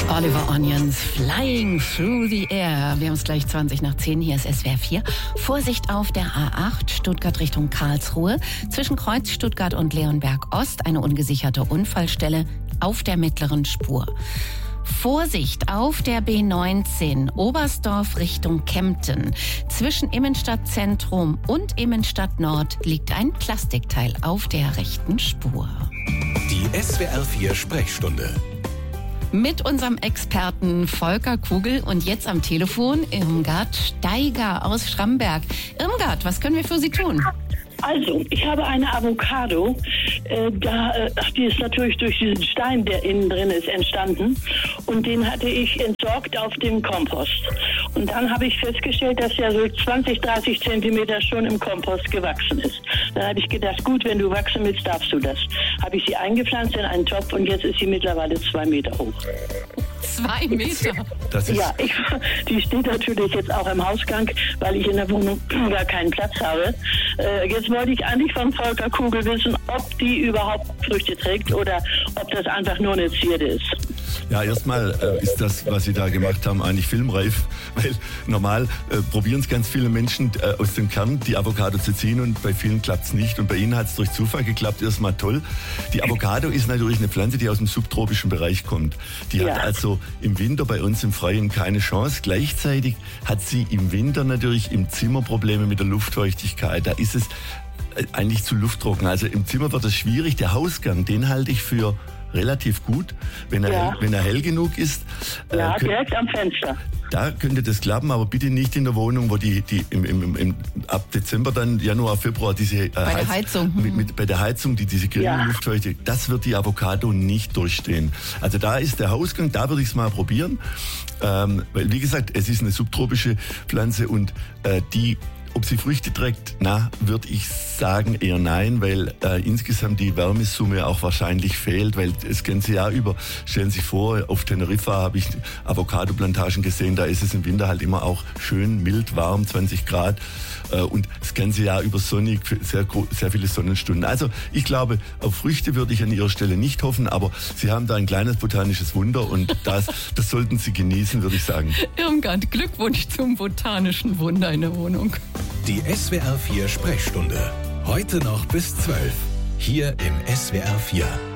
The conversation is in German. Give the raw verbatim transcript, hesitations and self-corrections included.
Oliver Onions, Flying Through the Air. Wir haben es gleich zwanzig nach zehn, hier ist S W R vier. Vorsicht auf der A acht, Stuttgart Richtung Karlsruhe. Zwischen Kreuz Stuttgart und Leonberg Ost eine ungesicherte Unfallstelle auf der mittleren Spur. Vorsicht auf der B neunzehn, Oberstdorf Richtung Kempten. Zwischen Immenstadtzentrum und Immenstadt Nord liegt ein Plastikteil auf der rechten Spur. Die S W R vier Sprechstunde. Mit unserem Experten Volker Kugel und jetzt am Telefon Irmgard Steiger aus Schramberg. Irmgard, was können wir für Sie tun? Also, ich habe eine Avocado, äh, da, äh, die ist natürlich durch diesen Stein, der innen drin ist, entstanden. Und den hatte ich entsorgt auf dem Kompost. Und dann habe ich festgestellt, dass ja so zwanzig, dreißig Zentimeter schon im Kompost gewachsen ist. Dann habe ich gedacht, gut, wenn du wachsen willst, darfst du das. Habe ich sie eingepflanzt in einen Topf und jetzt ist sie mittlerweile zwei Meter hoch. Zwei Meter? Das ist Ja, ich, die steht natürlich jetzt auch im Hausgang, weil ich in der Wohnung gar keinen Platz habe. Äh, jetzt wollte ich eigentlich von Volker Kugel wissen, ob die überhaupt Früchte trägt oder ob das einfach nur eine Zierde ist. Ja, erstmal äh, ist das, was Sie da gemacht haben, eigentlich filmreif, weil normal äh, probieren es ganz viele Menschen äh, aus dem Kern die Avocado zu ziehen und bei vielen klappt es nicht und bei Ihnen hat es durch Zufall geklappt, erstmal toll. Die Avocado ist natürlich eine Pflanze, die aus dem subtropischen Bereich kommt. Die Ja. hat also im Winter bei uns im Freien keine Chance. Gleichzeitig hat sie im Winter natürlich im Zimmer Probleme mit der Luftfeuchtigkeit. Da ist es äh, eigentlich zu lufttrocken. Also im Zimmer wird es schwierig. Der Hausgang, den halte ich für relativ gut, wenn er, Ja. wenn er hell genug ist. äh, Ja, kö- direkt am Fenster. Da könnte das klappen, aber bitte nicht in der Wohnung, wo die, die im, im, im, ab Dezember, dann Januar, Februar diese äh, Bei der Heizung. Mit, mit, bei der Heizung, die diese geringe Ja. Luftfeuchtigkeit, das wird die Avocado nicht durchstehen. Also da ist der Hausgang, da würde ich es mal probieren. Ähm, weil wie gesagt, es ist eine subtropische Pflanze und äh, die ob sie Früchte trägt, na, würde ich sagen eher nein, weil äh, insgesamt die Wärmesumme auch wahrscheinlich fehlt, weil das ganze Jahr über, stellen Sie sich vor, auf Teneriffa habe ich Avocado-Plantagen gesehen, da ist es im Winter halt immer auch schön mild, warm, zwanzig Grad äh, und das ganze Jahr über sonnig, sehr, gro- sehr viele Sonnenstunden. Also ich glaube, auf Früchte würde ich an Ihrer Stelle nicht hoffen, aber Sie haben da ein kleines botanisches Wunder und das, das sollten Sie genießen, würde ich sagen. Irmgard, Glückwunsch zum botanischen Wunder in der Wohnung. Die S W R vier Sprechstunde. Heute noch bis zwölf. Hier im S W R vier.